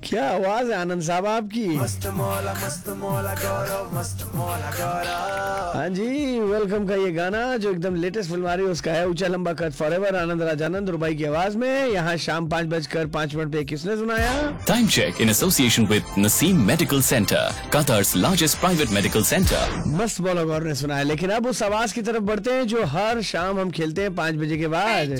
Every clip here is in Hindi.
क्या आवाज है आनंद साहब आपकी। मस्त मौला गौरव मस्त मौला गौरव। हाँ जी, वेलकम का ये गाना जो एकदम लेटेस्ट फिल्म आ रही है उसका है ऊंचा लंबा कद फॉरएवर, आनंद राजानंद रुबाई की आवाज में। यहाँ शाम 5:05 पे किसने सुनाया? Time check in association with Naseem Medical Center, Qatar's largest private medical center. मस्त मौला गौर ने सुनाया। लेकिन अब उस आवाज की तरफ बढ़ते हैं जो हर शाम हम खेलते हैं 5 बजे के बाद।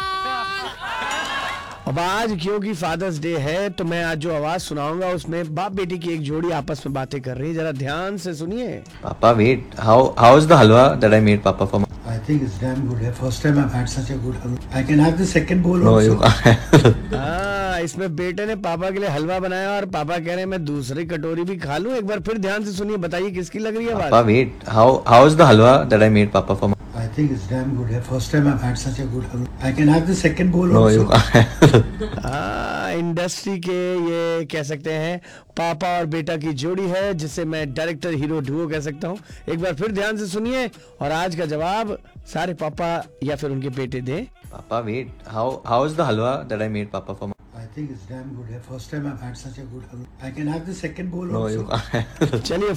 अब आज क्योंकि फादर्स डे है तो मैं आज जो आवाज सुनाऊंगा उसमें बाप बेटी की एक जोड़ी आपस में बातें कर रही है, जरा ध्यान से सुनिए। Papa, wait. How's the halwa that I made, Papa, for my... I think it's damn good. First time I've had such a good halwa. I can have the second bowl No, also. you can't. हाँ, इसमें बेटे ने पापा के लिए हलवा बनाया और पापा कह रहे हैं मैं दूसरी कटोरी भी खा लूं। एक बार फिर ध्यान से सुनिए, बताइए किसकी लग रही है Papa, बात। wait. How's the halwa that I made, Papa, for my... I think it's damn good. First time I've had such a good halwa. I can have the second bowl No, also. you can't. हाँ, इंडस्ट्री के ये कह सकते हैं पापा और बेटा की जोड़ी है जिसे मैं डायरेक्टर हीरो डुओ कह सकता हूँ। एक बार फिर ध्यान से सुनिए और आज का जवाब सारे पापा या फिर उनके बेटे दें। Papa, wait. How's the halwa that I made, Papa, for my... I think it's damn good. First time I've had such a good halwa. I can have the second bowl No, also. you can't. चलिए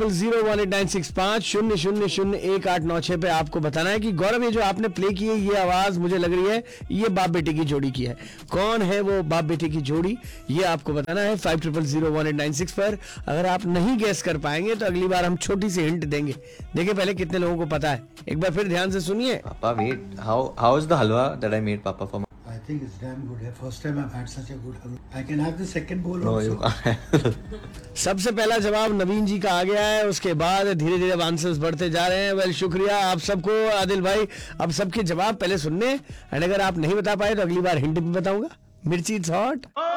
5000189650001896 पे आपको बताना है कि गौरव ये जो आपने प्ले की है ये आवाज मुझे लग रही है ये बाप बेटे की जोड़ी की है। कौन है वो बाप बेटे की जोड़ी ये आपको बताना है 50001896 पर। अगर आप नहीं गैस कर पाएंगे तो अगली बार हम छोटी सी हिंट देंगे। देखिए पहले कितने लोगों को पता है, एक बार फिर ध्यान से सुनिए। Papa, wait. How's the halwa that I made, Papa, for my... I think it's damn good. First time I've had such a good halwa. I can have the second bowl No, also. you can't. सबसे पहला जवाब नवीन जी का आ गया है, उसके बाद धीरे धीरे आंसर्स बढ़ते जा रहे हैं। वेल शुक्रिया आप सबको आदिल भाई। अब सबके जवाब पहले सुनने एंड अगर आप नहीं बता पाए तो अगली बार हिंट भी बताऊंगा। मिर्ची इट्स हॉट।